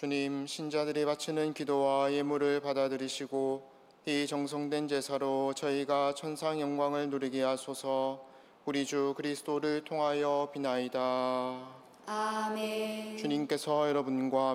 주님, 신자들이 바치는 기도와 예물을 받아들이시고 이 정성된 제사로 저희가 천상 영광을 누리게 하소서. 우리 주 그리스도를 통하여 비나이다. 아멘. 주님께서 여러분과